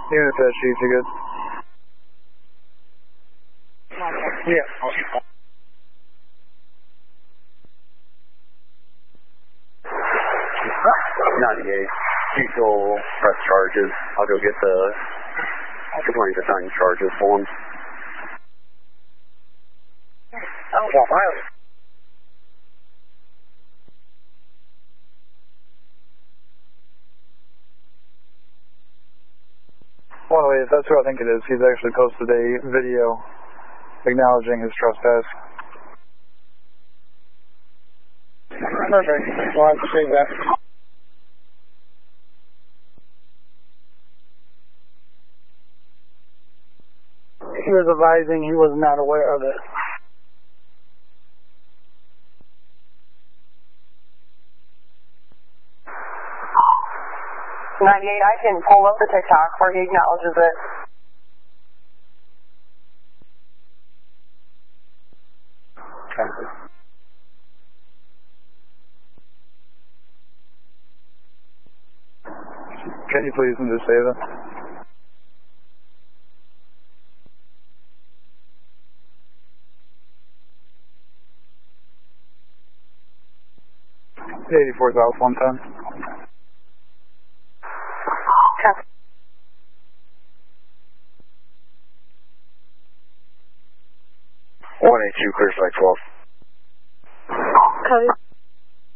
Unit to sheet, you good? Yeah. 98. Diesel press charges. I'll go get the complaint assigned charges form. Oh, wow. Well, wait, if that's who I think it is, he's actually posted a video acknowledging his trespass. Perfect. Well, I'll save that. He was advising he was not aware of it. I can pull up the TikTok where he acknowledges it. Can you please just say that? $84 South 110. Okay. 182, clear side 12. Copy.